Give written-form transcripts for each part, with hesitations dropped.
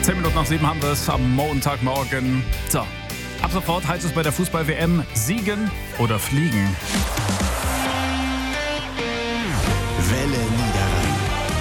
10 Minuten nach 7 haben wir es am Montagmorgen. So, ab sofort heißt es bei der Fußball-WM siegen oder fliegen. Welle Niederrhein.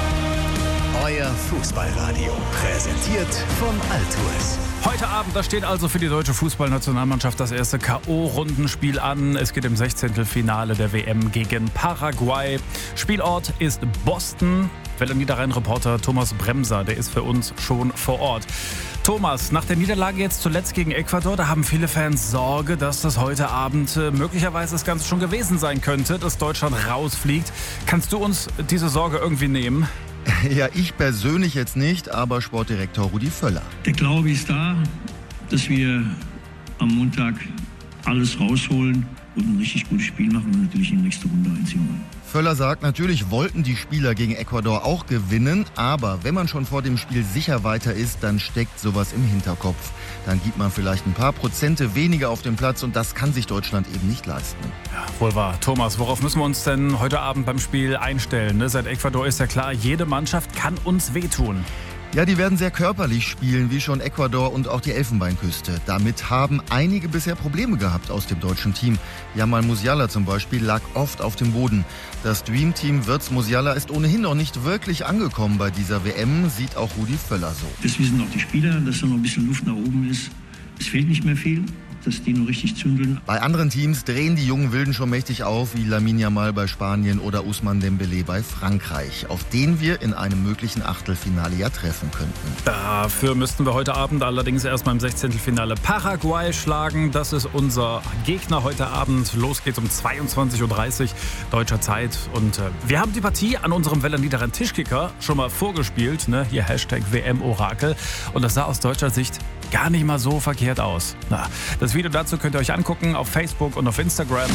Euer Fußballradio. Präsentiert von Altues. Heute Abend, da steht also für die deutsche Fußballnationalmannschaft das erste K.O.-Rundenspiel an. Es geht im 16. der WM gegen Paraguay. Spielort ist Boston. Welle Niederrhein-Reporter Thomas Bremser, der ist für uns schon vor Ort. Thomas, nach der Niederlage jetzt zuletzt gegen Ecuador, da haben viele Fans Sorge, dass das heute Abend möglicherweise das Ganze schon gewesen sein könnte, dass Deutschland rausfliegt. Kannst du uns diese Sorge irgendwie nehmen? Ja, ich persönlich jetzt nicht, aber Sportdirektor Rudi Völler. Der Glaube ist da, dass wir am Montag alles rausholen und ein richtig gutes Spiel machen und natürlich in die nächste Runde einziehen wollen. Völler sagt, natürlich wollten die Spieler gegen Ecuador auch gewinnen, aber wenn man schon vor dem Spiel sicher weiter ist, dann steckt sowas im Hinterkopf. Dann gibt man vielleicht ein paar Prozente weniger auf dem Platz und das kann sich Deutschland eben nicht leisten. Ja, wohl wahr. Thomas, worauf müssen wir uns denn heute Abend beim Spiel einstellen? Seit Ecuador ist ja klar, jede Mannschaft kann uns wehtun. Ja, die werden sehr körperlich spielen, wie schon Ecuador und auch die Elfenbeinküste. Damit haben einige bisher Probleme gehabt aus dem deutschen Team. Jamal Musiala zum Beispiel lag oft auf dem Boden. Das Dreamteam Wirtz Musiala ist ohnehin noch nicht wirklich angekommen bei dieser WM, sieht auch Rudi Völler so. Das wissen auch die Spieler, dass da noch ein bisschen Luft nach oben ist. Es fehlt nicht mehr viel, dass die noch richtig zündeln. Bei anderen Teams drehen die jungen Wilden schon mächtig auf, wie Lamine Yamal bei Spanien oder Ousmane Dembélé bei Frankreich, auf den wir in einem möglichen Achtelfinale ja treffen könnten. Dafür müssten wir heute Abend allerdings erstmal im 16. Paraguay schlagen. Das ist unser Gegner heute Abend. Los geht's um 22.30 Uhr deutscher Zeit. Und wir haben die Partie an unserem Welle Niederrhein Tischkicker schon mal vorgespielt. Hier Hashtag WM-Orakel. Und das sah aus deutscher Sicht gar nicht mal so verkehrt aus. Das Video dazu könnt ihr euch angucken auf Facebook und auf Instagram.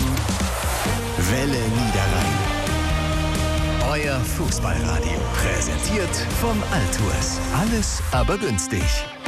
Welle Niederrhein. Euer Fußballradio. Präsentiert von Altues. Alles aber günstig.